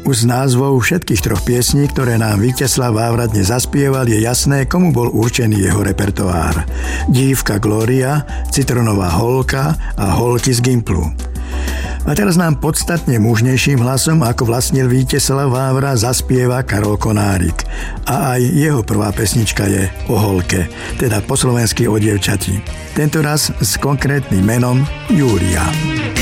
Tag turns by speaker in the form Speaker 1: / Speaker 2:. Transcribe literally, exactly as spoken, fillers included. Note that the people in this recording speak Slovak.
Speaker 1: Už z názvov všetkých troch piesní, ktoré nám Víťazslav Vávra dnes zaspieval, je jasné, komu bol určený jeho repertoár. Dívka Glória, Citronová holka a Holky z Gimplu. A teraz nám podstatne mužnejším hlasom, ako vlastnil Víťazslav Vávra, zaspieva Karol Konárik. A aj jeho prvá pesnička je o holke, teda po slovensky o dievčati. Tentoraz s konkrétnym menom Júlia.